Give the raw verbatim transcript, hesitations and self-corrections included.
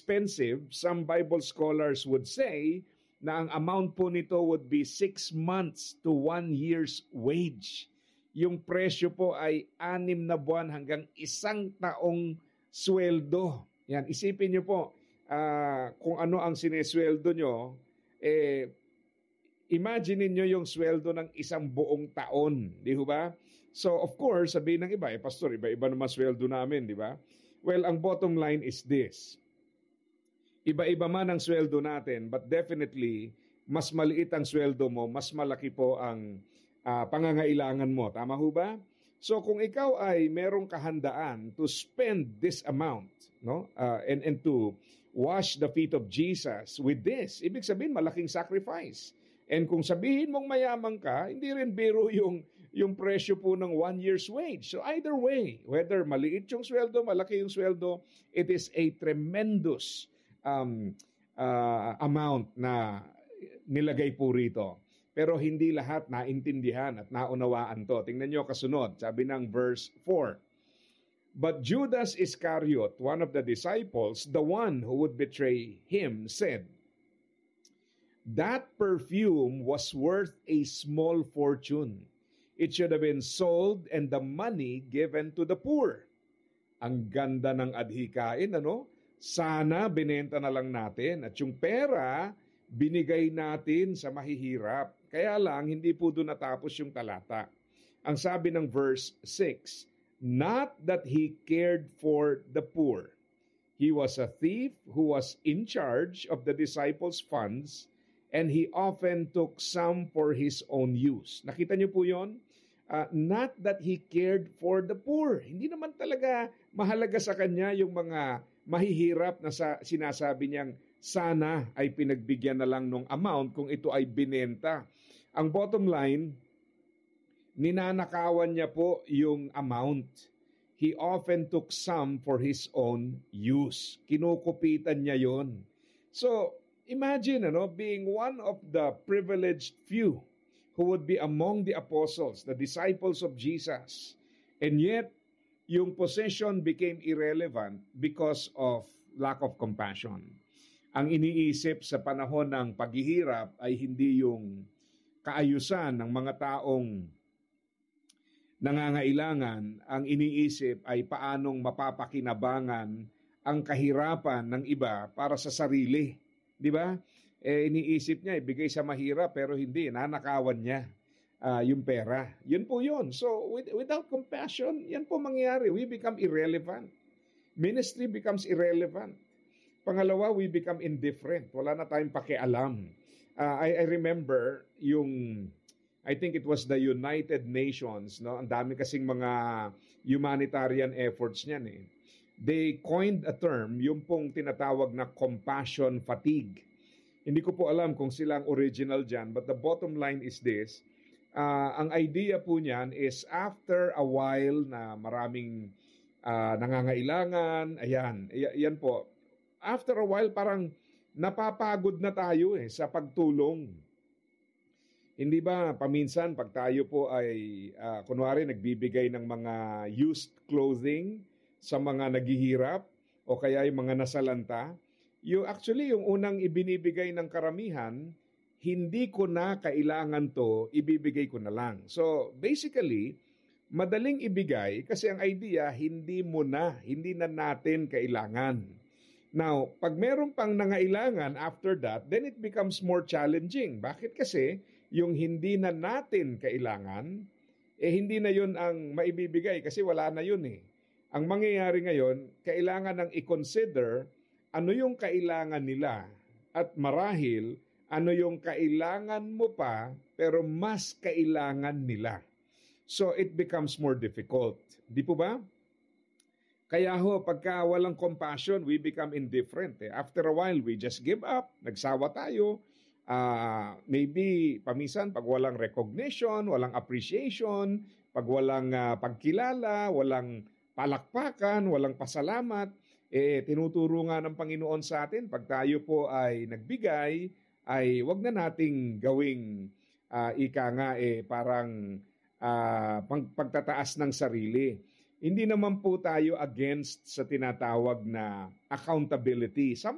expensive. Some Bible scholars would say na ang amount po nito would be six months to one year's wage. Yung presyo po ay anim na buwan hanggang isang taong sweldo. Yan, isipin niyo po uh, kung ano ang sinesweldo nyo, eh, imagine niyo yung sweldo ng isang buong taon, di ba? So of course, sabihin ng iba, eh pastor, iba-iba naman sweldo namin, di ba? Well, ang bottom line is this. Iba-iba man ang sweldo natin, but definitely, mas maliit ang sweldo mo, mas malaki po ang uh, pangangailangan mo. Tama ho ba? So kung ikaw ay merong kahandaan to spend this amount, no, uh, and, and to wash the feet of Jesus with this, ibig sabihin malaking sacrifice. And kung sabihin mong mayaman ka, hindi rin biro yung, yung presyo po ng one year's wage. So either way, whether maliit yung sweldo, malaki yung sweldo, it is a tremendous um, uh, amount na nilagay po rito. Pero hindi lahat naintindihan at naunawaan to. Tingnan nyo kasunod, sabi ng verse four. But Judas Iscariot, one of the disciples, the one who would betray him, said, that perfume was worth a small fortune. It should have been sold and the money given to the poor. Ang ganda ng adhikain, ano? Sana binenta na lang natin at yung pera binigay natin sa mahihirap. Kaya lang, hindi po doon natapos yung talata. Ang sabi ng verse six, not that he cared for the poor. He was a thief who was in charge of the disciples' funds, and he often took some for his own use. Nakita niyo po yun? Uh, not that he cared for the poor. Hindi naman talaga mahalaga sa kanya yung mga mahihirap na sa, sinasabi niyang sana ay pinagbigyan na lang ng amount kung ito ay binenta. Ang bottom line, ninanakawan niya po yung amount. He often took some for his own use. Kinukupitan niya yon. So, imagine, ano, being one of the privileged few who would be among the apostles, the disciples of Jesus. And yet, yung possession became irrelevant because of lack of compassion. Ang iniisip sa panahon ng paghihirap ay hindi yung kaayusan ng mga taong nangangailangan. Ang iniisip ay paanong mapapakinabangan ang kahirapan ng iba para sa sarili. Di ba? Eh, iniisip niya, ibigay sa mahirap, pero hindi, nanakawan niya uh, yung pera. Yun po yun. So, with, without compassion, yan po mangyayari. We become irrelevant. Ministry becomes irrelevant. Pangalawa, we become indifferent. Wala na tayong pakialam. Uh, I, I remember yung, I think it was the United Nations, no? Ang dami kasing mga humanitarian efforts niyan eh. They coined a term, yung pong tinatawag na compassion fatigue. Hindi ko po alam kung sila ang original dyan, but the bottom line is this. Uh, ang idea po niyan is after a while na maraming uh, nangangailangan, ayan, ayan po. After a while parang napapagod na tayo eh sa pagtulong. Hindi ba paminsan pag tayo po ay uh, kunwari nagbibigay ng mga used clothing sa mga naghihirap o kaya yung mga nasalanta, yung actually yung unang ibinibigay ng karamihan, hindi ko na kailangan to, ibibigay ko na lang. So basically, madaling ibigay kasi ang idea, hindi mo na, hindi na natin kailangan. Now, pag meron pang nangailangan after that, then it becomes more challenging. Bakit kasi yung hindi na natin kailangan, eh hindi na yun ang maibibigay kasi wala na yun eh. Ang mangyayari ngayon, kailangan ng i-consider ano yung kailangan nila at marahil ano yung kailangan mo pa pero mas kailangan nila. So it becomes more difficult. Di po ba? Kaya ho, pagka walang compassion, we become indifferent. Eh. After a while, we just give up. Nagsawa tayo. Uh, maybe, paminsan, pag walang recognition, walang appreciation, pag walang uh, pagkilala, walang palakpakan, walang pasalamat, eh, tinuturo nga ng Panginoon sa atin, pag tayo po ay nagbigay, ay wag na nating gawing uh, ika nga eh, parang uh, pag, pagtataas ng sarili. Hindi naman po tayo against sa tinatawag na accountability. Some